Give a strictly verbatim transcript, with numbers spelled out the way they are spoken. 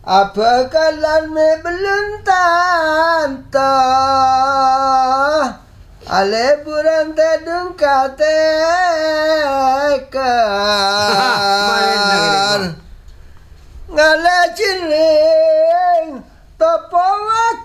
Apa kalan me belum tanto ale buran tedung katekan ngala ciling topo